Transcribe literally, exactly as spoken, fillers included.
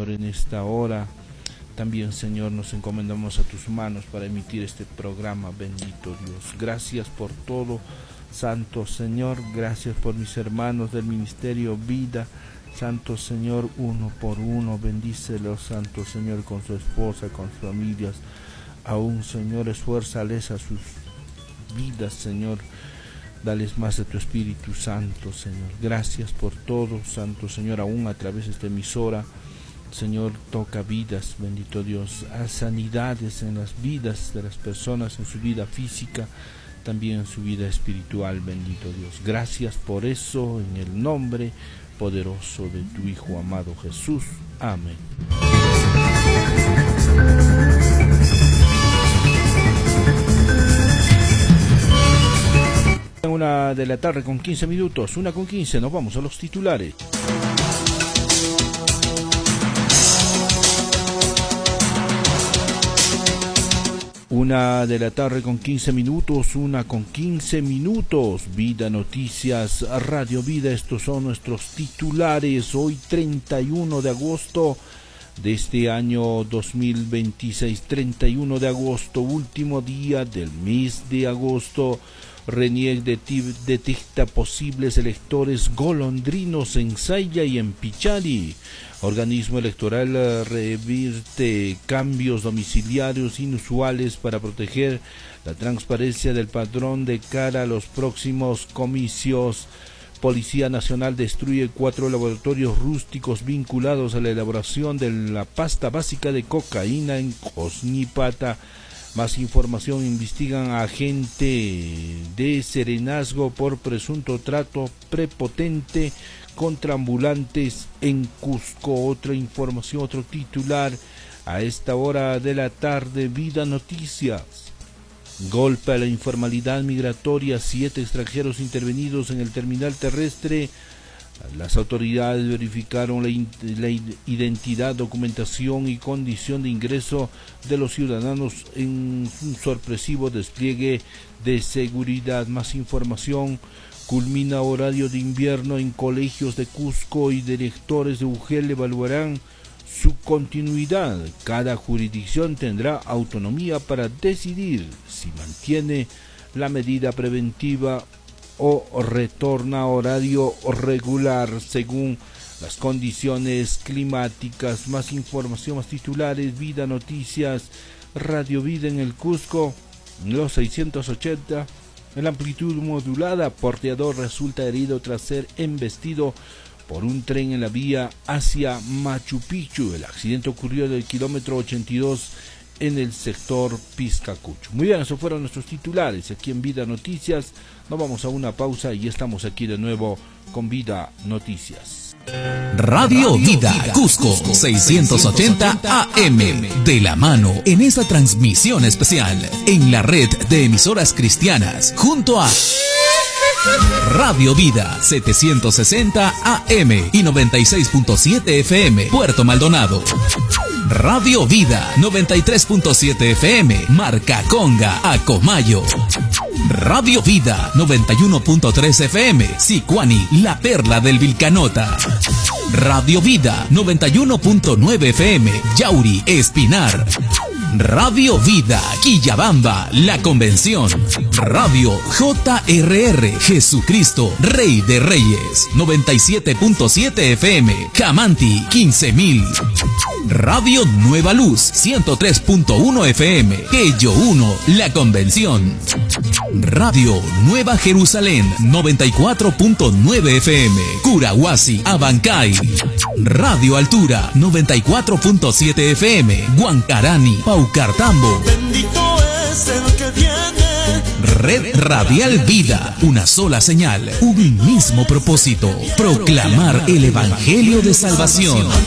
Señor, en esta hora. También, Señor, nos encomendamos a tus manos para emitir este programa, bendito Dios. Gracias por todo, Santo Señor. Gracias por mis hermanos del Ministerio Vida. Santo Señor, uno por uno, bendícelos, Santo Señor, con su esposa, con sus familias. Aún, Señor, esfuérzales a sus vidas, Señor. Dales más de tu Espíritu Santo, Señor. Gracias por todo, Santo Señor, aún a través de esta emisora. Señor, toca vidas, bendito Dios, a sanidades en las vidas de las personas, en su vida física, también en su vida espiritual, bendito Dios. Gracias por eso, en el nombre poderoso de tu Hijo amado Jesús. Amén. Una de la tarde con quince minutos, una con quince, nos vamos a los titulares. Una de la tarde con quince minutos, una con quince minutos, Vida Noticias, Radio Vida, estos son nuestros titulares, hoy treinta y uno de agosto de este año dos mil veintiséis, treinta y uno de agosto, último día del mes de agosto. RENIEC detecta posibles electores golondrinos en Saya y en Pichari. Organismo electoral revierte cambios domiciliarios inusuales para proteger la transparencia del padrón de cara a los próximos comicios. Policía Nacional destruye cuatro laboratorios rústicos vinculados a la elaboración de la pasta básica de cocaína en Cosnipata. Más información: investigan a agente de Serenazgo por presunto trato prepotente contra ambulantes en Cusco. Otra información, otro titular a esta hora de la tarde, Vida Noticias. Golpe a la informalidad migratoria, siete extranjeros intervenidos en el terminal terrestre. Las autoridades verificaron la, la identidad, documentación y condición de ingreso de los ciudadanos en un sorpresivo despliegue de seguridad. Más información: culmina horario de invierno en colegios de Cusco y directores de U G E L evaluarán su continuidad. Cada jurisdicción tendrá autonomía para decidir si mantiene la medida preventiva o retorna a horario regular según las condiciones climáticas. Más información, más titulares, Vida Noticias, Radio Vida en el Cusco, los seiscientos ochenta, en la amplitud modulada, porteador resulta herido tras ser embestido por un tren en la vía hacia Machu Picchu. El accidente ocurrió en el kilómetro ochenta y dos en el sector Piscacucho. Muy bien, esos fueron nuestros titulares aquí en Vida Noticias. Nos vamos a una pausa y estamos aquí de nuevo con Vida Noticias. Radio Vida Cusco seiscientos ochenta A M, de la mano en esta transmisión especial en la red de emisoras cristianas junto a Radio Vida setecientos sesenta A M y noventa y seis punto siete F M Puerto Maldonado. Radio Vida noventa y tres punto siete F M Marcaconga, Acomayo. Radio Vida noventa y uno punto tres F M Sicuani, la perla del Vilcanota. Radio Vida noventa y uno punto nueve F M Yauri, Espinar. Radio Vida Quillabamba, La Convención. Radio J R R, Jesucristo, Rey de Reyes, noventa y siete punto siete F M Camanti, quince mil. Radio Nueva Luz, ciento tres punto uno F M Quello uno, La Convención. Radio Nueva Jerusalén, noventa y cuatro punto nueve F M Curahuasi, Abancay. Radio Altura, noventa y cuatro punto siete F M Huancarani, Paucartambo. Bendito es el que viene. Red Radial Vida, una sola señal, un mismo propósito: proclamar el Evangelio de salvación.